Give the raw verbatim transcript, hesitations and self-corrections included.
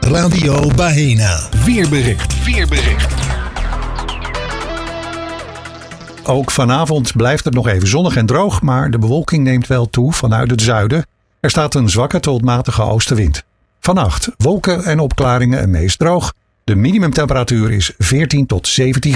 Radio Baena. Weerbericht. Weerbericht. Ook vanavond blijft het nog even zonnig en droog, maar de bewolking neemt wel toe vanuit het zuiden. Er staat een zwakke tot matige oostenwind. Vannacht wolken en opklaringen en meest droog. De minimumtemperatuur is veertien tot zeventien